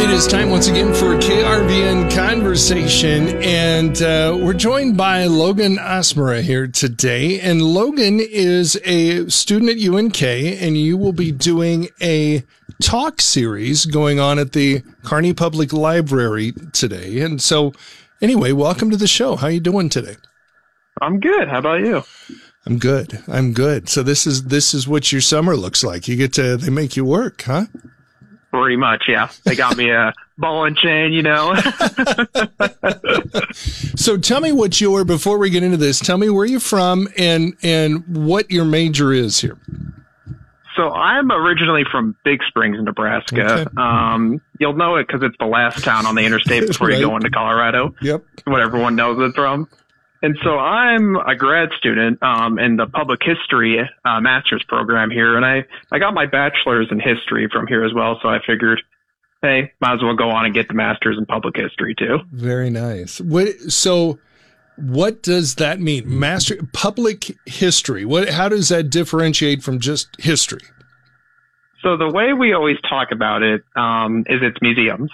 It is time once again for KRVN Conversation, and we're joined by Logan Asmara here today. And Logan is a student at UNK, and you will be doing a talk series going on at the Kearney Public Library today. And so, anyway, welcome to the show. How are you doing today? I'm good. How about you? I'm good. So this is what your summer looks like. They make you work, huh? Pretty much, yeah. They got me a ball and chain, you know. So tell me before we get into this, tell me where you're from and what your major is here. So I'm originally from Big Springs, Nebraska. Okay. You'll know it because it's the last town on the interstate before Right. you go into Colorado. Yep. What everyone knows it from. And so I'm a grad student in the public history master's program here, and I got my bachelor's in history from here as well. So I figured, hey, might as well go on and get the master's in public history too. Very nice. So what does that mean? Master public history. How does that differentiate from just history? So the way we always talk about it is it's museums.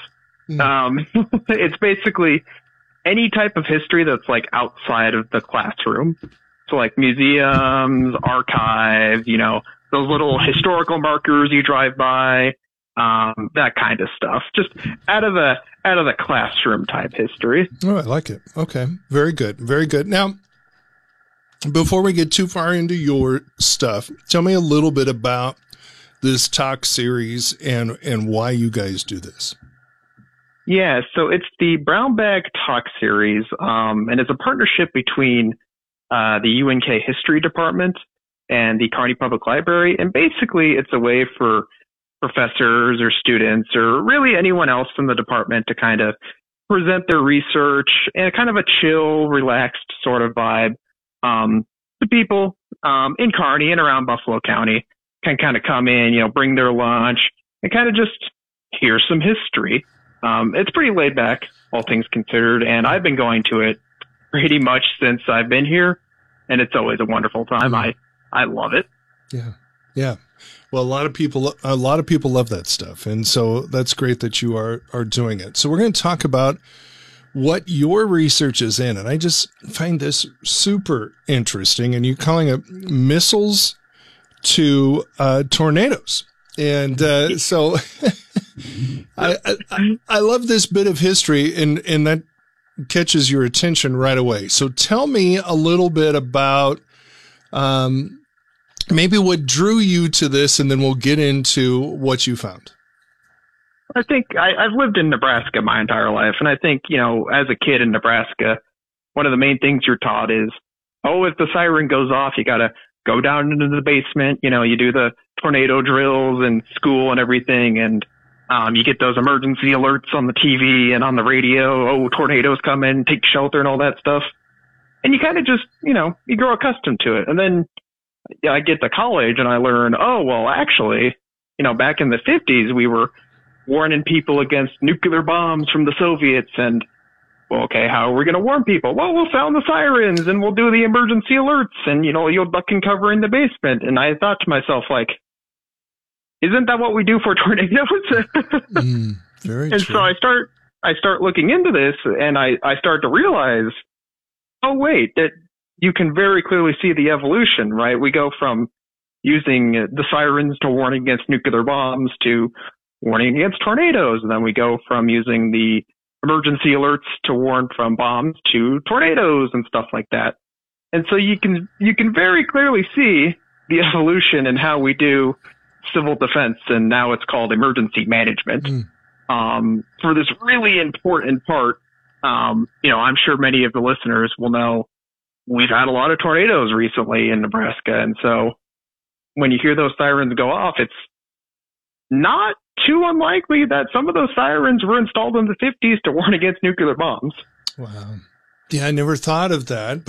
It's basically any type of history that's like outside of the classroom. So like museums, archives, you know, those little historical markers you drive by, that kind of stuff. Just out of the classroom type history. Oh, I like it. Okay. Very good. Very good. Now, before we get too far into your stuff, tell me a little bit about this talk series and why you guys do this. Yeah, so it's the Brown Bag Talk Series, and it's a partnership between the UNK History Department and the Kearney Public Library. And basically, it's a way for professors or students or really anyone else in the department to kind of present their research in kind of a chill, relaxed sort of vibe. The people in Kearney and around Buffalo County can kind of come in, you know, bring their lunch and kind of just hear some history. It's pretty laid back, all things considered, and I've been going to it pretty much since I've been here, and it's always a wonderful time. I love it. Yeah. Well, a lot of people love that stuff, and so that's great that you are doing it. So we're going to talk about what your research is in, and I just find this super interesting. And you're calling it missiles to tornadoes. And so I love this bit of history, and that catches your attention right away. So tell me a little bit about maybe what drew you to this, and then we'll get into what you found. I think I've lived in Nebraska my entire life, and I think, you know, as a kid in Nebraska, one of the main things you're taught is, if the siren goes off, you got to go down into the basement. You know, you do the tornado drills in school and everything, and you get those emergency alerts on the TV and on the radio. Tornadoes come in, take shelter and all that stuff. And you kind of just, you know, you grow accustomed to it. And then I get to college and I learn, actually, you know, back in the 50s, we were warning people against nuclear bombs from the Soviets. And, well, okay, how are we going to warn people? Well, we'll sound the sirens and we'll do the emergency alerts and, you know, you'll duck and cover in the basement. And I thought to myself, like, isn't that what we do for tornadoes? Very and true. so I start looking into this, and I start to realize, wait, that you can very clearly see the evolution, right? We go from using the sirens to warn against nuclear bombs to warning against tornadoes, and then we go from using the emergency alerts to warn from bombs to tornadoes and stuff like that. And so you can very clearly see the evolution in how we do civil defense, and now it's called emergency management. For this really important part, you know, I'm sure many of the listeners will know we've had a lot of tornadoes recently in Nebraska, and so when you hear those sirens go off, it's not too unlikely that some of those sirens were installed in the 50s to warn against nuclear bombs. Wow. Yeah, I never thought of that.